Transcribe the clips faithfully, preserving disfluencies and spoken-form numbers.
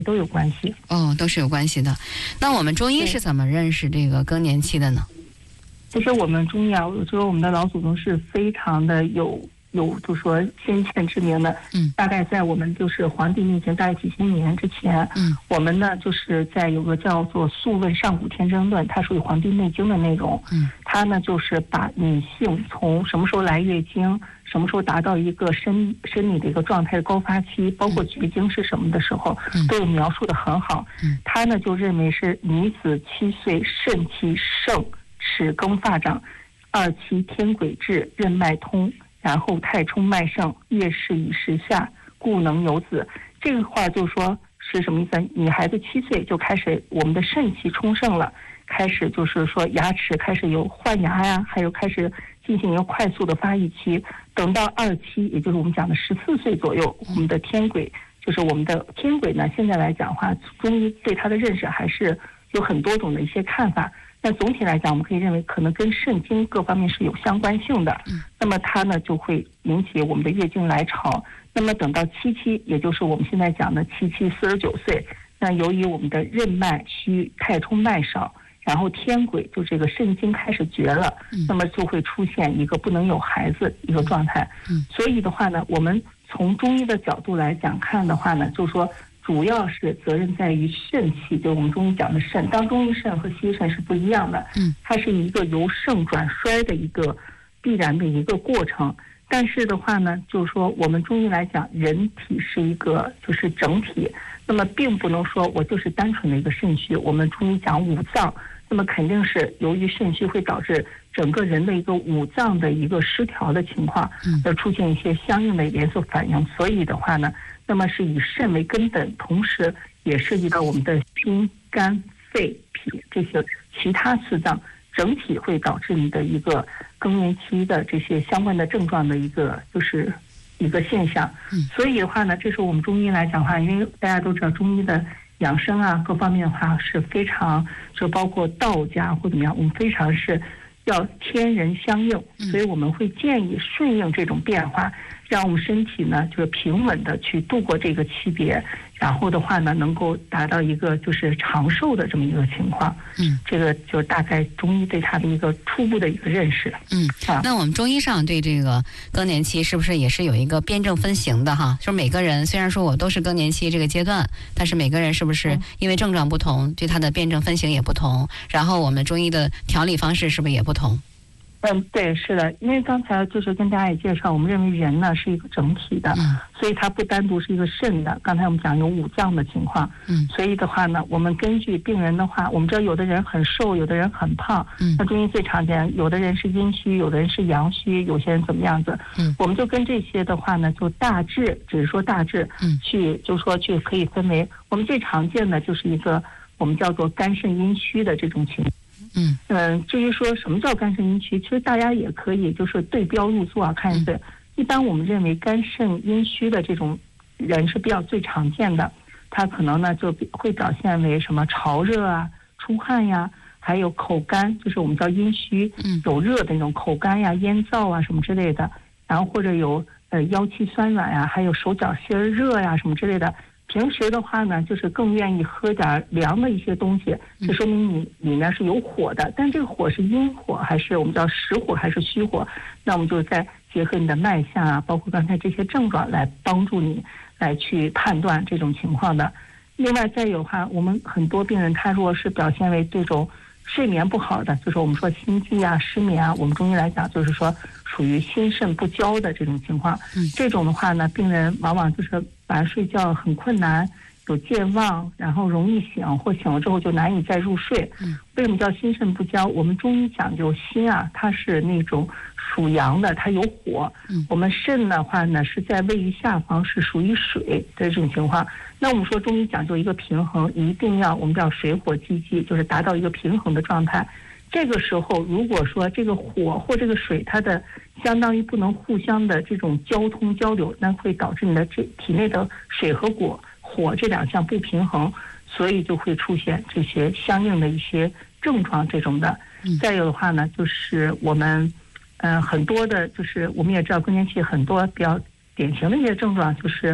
都有关系。 哦，都是有关系的。那我们中医是怎么认识这个更年期的呢？ 其实我们中医啊，我觉得我们的老祖宗是非常的有有，就说先见之明的。 嗯， 大概在我们就是黄帝面前大概几千年之前， 嗯， 我们呢就是在有个叫做《素问·上古天真论》，它属于《黄帝内经》的内容。 嗯， 它呢就是把女性从什么时候来月经，什么时候达到一个生生理的一个状态的高发期，包括绝经是什么的时候， 嗯、 都有描述的很好。 嗯， 他呢就认为是女子七岁肾气盛，齿更发长，二期天癸至，任脉通。然后太冲脉盛，月事以时下，故能有子。这个话就说是什么意思？女孩子七岁就开始我们的肾气充盛了，开始就是说牙齿开始有换牙呀，还有开始进行一个快速的发育期。等到二期，也就是我们讲的十四岁左右，我们的天癸，就是我们的天癸呢，现在来讲的话，中医对它的认识还是有很多种的一些看法。那总体来讲，我们可以认为可能跟肾经各方面是有相关性的。 嗯， 那么它呢就会引起我们的月经来潮。那么等到七期，也就是我们现在讲的七期四十九岁，那由于我们的任脉虚，太冲脉少，然后天癸就这个肾经开始绝了， 嗯， 那么就会出现一个不能有孩子一个状态。 嗯， 所以的话呢，我们从中医的角度来讲看的话呢，就是说。主要是责任在于肾气，就是我们中医讲的肾。当中医肾和西医肾是不一样的， 嗯， 它是一个由盛转衰的一个必然的一个过程。但是的话呢，就是说我们中医来讲，人体是一个就是整体，那么并不能说我就是单纯的一个肾虚。我们中医讲五脏，那么肯定是由于肾虚会导致整个人的一个五脏的一个失调的情况，而出现一些相应的连锁反应。所以的话呢，那么是以肾为根本，同时也涉及到我们的心、肝、肺、脾这些其他四脏，整体会导致你的一个更年期的这些相关的症状的一个就是一个现象。所以的话呢，这是我们中医来讲的话，因为大家都知道中医的养生啊各方面的话是非常，就包括道家或怎么样，我们非常是要天人相应，所以我们会建议顺应这种变化，让我们身体呢就是平稳的去度过这个期别，然后的话呢能够达到一个就是长寿的这么一个情况。 嗯， 这个就大概中医对它的一个初步的一个认识。 嗯， 啊， 那我们中医上对这个更年期是不是也是有一个辩证分型的哈？就是每个人虽然说我都是更年期这个阶段，但是每个人是不是因为症状不同，对它的辩证分型也不同，然后我们中医的调理方式是不是也不同？ 嗯，对，是的，因为刚才就是跟大家也介绍，我们认为人呢是一个整体的， 嗯， 所以它不单独是一个肾的。刚才我们讲有五脏的情况， 嗯， 所以的话呢，我们根据病人的话，我们知道有的人很瘦，有的人很胖， 嗯， 那中医最常见，有的人是阴虚，有的人是阳虚，有些人怎么样子， 嗯， 我们就跟这些的话呢，就大致，只是说大致， 嗯， 去就说去可以分为，我们最常见的就是一个我们叫做肝肾阴虚的这种情况。 嗯嗯，至于说什么叫肝肾阴虚，其实大家也可以就是对标入座啊，看一次。一般我们认为肝肾阴虚的这种人是比较最常见的，他可能呢就会表现为什么潮热啊、出汗呀，还有口干，就是我们叫阴虚，有热的那种口干呀、咽燥啊什么之类的，然后或者有呃腰膝酸软呀，还有手脚心热呀什么之类的。平时的话呢，就是更愿意喝点凉的一些东西，这说明你里面是有火的。但这个火是阴火还是我们叫实火还是虚火？那我们就再结合你的脉象啊，包括刚才这些症状来帮助你来去判断这种情况的。另外再有的话，我们很多病人他如果是表现为这种睡眠不好的，就是我们说心悸啊、失眠啊，我们中医来讲就是说属于心肾不交的这种情况。 嗯， 这种的话呢，病人往往就是晚上睡觉很困难，有健忘，然后容易醒，或醒了之后就难以再入睡。 嗯， 为什么叫心肾不交？我们中医讲究心啊，它是那种属阳的，它有火。 嗯， 我们肾的话呢是在位于下方，是属于水的这种情况。那我们说中医讲究一个平衡，一定要我们叫水火既济，就是达到一个平衡的状态。这个时候如果说这个火或这个水它的相当于不能互相的这种交通交流，那会导致你的这体内的水和火火这两项不平衡，所以就会出现这些相应的一些症状这种的。再有的话呢，就是我们嗯、呃、很多的就是我们也知道更年期很多比较典型的一些症状，就是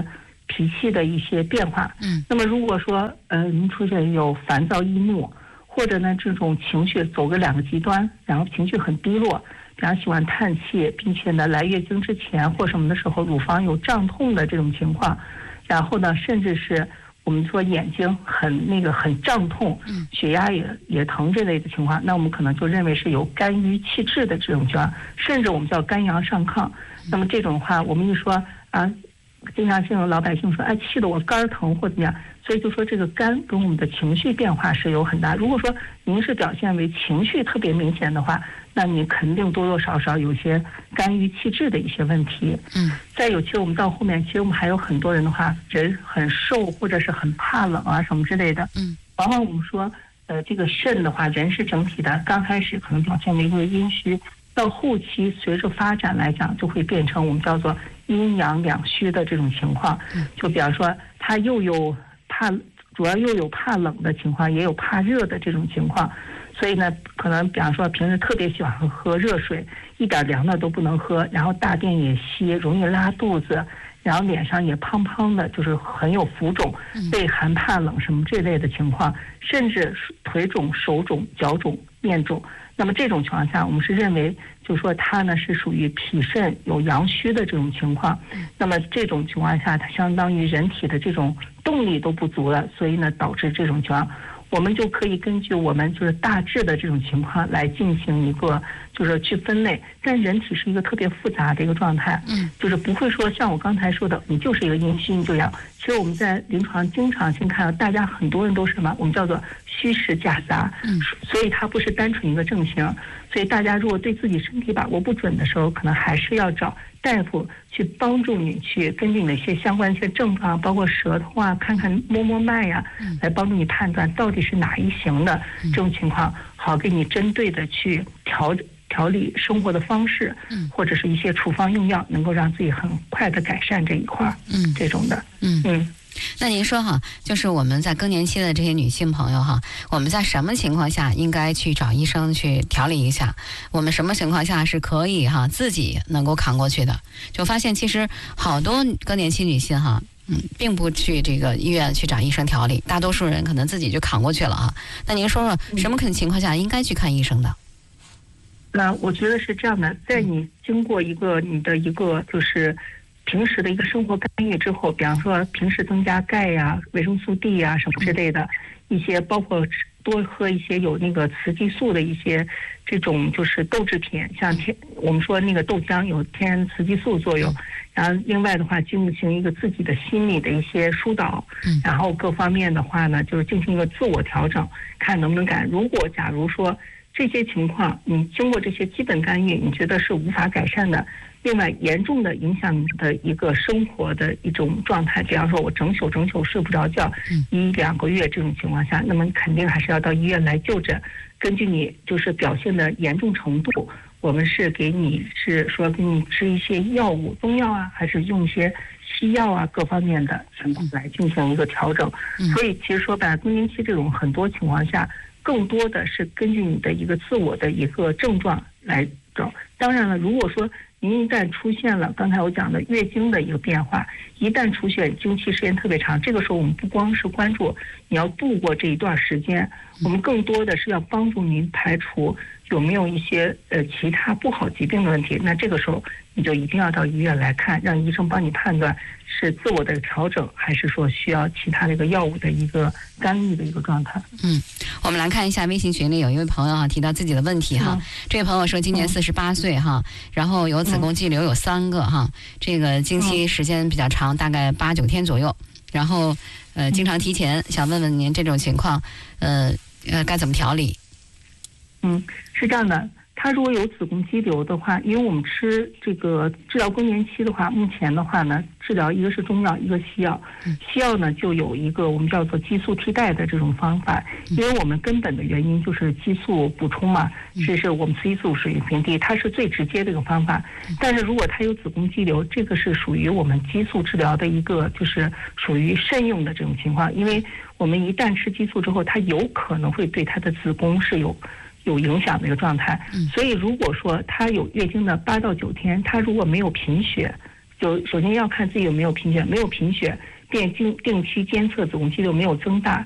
脾气的一些变化。 嗯， 那么如果说呃您出现有烦躁易怒，或者呢这种情绪走个两个极端，然后情绪很低落，比方喜欢叹气，并且呢来月经之前或什么的时候乳房有胀痛的这种情况，然后呢甚至是我们说眼睛很那个很胀痛，血压也也疼这类的情况，那我们可能就认为是有肝郁气滞的这种情况，甚至我们叫肝阳上亢。那么这种的话，我们一说啊，经常性老百姓说，哎，气得我肝疼或怎么样，所以就说这个肝跟我们的情绪变化是有很大。如果说您是表现为情绪特别明显的话，那你肯定多多少少有些肝郁气滞的一些问题。 嗯， 再有，其实我们到后面，其实我们还有很多人的话，人很瘦或者是很怕冷啊什么之类的。 嗯， 往往我们说，呃，这个肾的话，人是整体的，刚开始可能表现为一个阴虚，到后期随着发展来讲，就会变成我们叫做阴阳两虚的这种情况。就比方说，他又有怕，主要又有怕冷的情况，也有怕热的这种情况。所以呢，可能比方说平时特别喜欢喝热水，一点凉的都不能喝，然后大便也稀，容易拉肚子，然后脸上也胖胖的，就是很有浮肿，畏寒怕冷什么这类的情况，甚至腿肿、手肿、脚肿、面肿。那么这种情况下，我们是认为，就是说它呢是属于脾肾有阳虚的这种情况。那么这种情况下，它相当于人体的这种动力都不足了，所以呢导致这种情况。我们就可以根据我们就是大致的这种情况来进行一个就是去分类，但人体是一个特别复杂的一个状态，嗯，就是不会说像我刚才说的，你就是一个阴虚你就阳。其实我们在临床经常性看到，大家很多人都是什么，我们叫做虚实夹杂，嗯，所以它不是单纯一个症型。所以大家如果对自己身体把握不准的时候，可能还是要找大夫去帮助你去根据你的一些相关一些症状，包括舌头啊，看看摸摸脉呀、啊，来帮助你判断到底是哪一型的这种情况，好给你针对的去调调理生活的方式，或者是一些处方用药，能够让自己很快的改善这一块，嗯，这种的，嗯嗯。 那您说哈，就是我们在更年期的这些女性朋友哈，我们在什么情况下应该去找医生去调理一下？我们什么情况下是可以哈自己能够扛过去的？就发现其实好多更年期女性哈，嗯，并不去这个医院去找医生调理，大多数人可能自己就扛过去了哈。那您说说什么情况下应该去看医生的？ 那我觉得是这样的，在你经过一个你的一个就是平时的一个生活干预之后，比方说平时增加钙呀、维生素 D 呀什么之类的一些，包括多喝一些有那个雌激素的一些这种就是豆制品，像天我们说那个豆浆有天然雌激素作用，然后另外的话进行一个自己的心理的一些疏导，然后各方面的话呢就是进行一个自我调整，看能不能改。如果假如说这些情况你经过这些基本干预你觉得是无法改善的，另外严重的影响你的一个生活的一种状态，比方说我整宿整宿睡不着觉，一两个月这种情况下，那么肯定还是要到医院来就诊，根据你就是表现的严重程度，我们是给你是说给你吃一些药物中药啊，还是用一些西药啊各方面的情况来进行一个调整。所以其实说白了，更年期这种很多情况下更多的是根据你的一个自我的一个症状来找。当然了，如果说您一旦出现了刚才我讲的月经的一个变化，一旦出现经期时间特别长，这个时候我们不光是关注你要度过这一段时间，我们更多的是要帮助您排除有没有一些呃其他不好疾病的问题。那这个时候你就一定要到医院来看，让医生帮你判断是自我的调整，还是说需要其他的一个药物的一个干预的一个状态。 嗯，我们来看一下微信群里有一位朋友哈、啊、提到自己的问题哈，嗯、这位朋友说今年四十八岁哈，然后有子宫肌瘤有三个哈，这个经期时间比较长，大概八九天左右，然后呃经常提前，想问问您这种情况，呃呃该怎么调理？ 嗯，是这样的。他如果有子宫肌瘤的话，因为我们吃这个治疗更年期的话，目前的话呢，治疗一个是中药，一个西药。西药呢就有一个我们叫做激素替代的这种方法，因为我们根本的原因就是激素补充嘛，这是我们雌激素水平低，它是最直接的一个方法。但是如果他有子宫肌瘤，这个是属于我们激素治疗的一个就是属于慎用的这种情况，因为我们一旦吃激素之后，它有可能会对他的子宫是有。有影响的一个状态，所以如果说她有月经的八到九天，她如果没有贫血，就首先要看自己有没有贫血，没有贫血， 定定定期监测子宫肌瘤没有增大，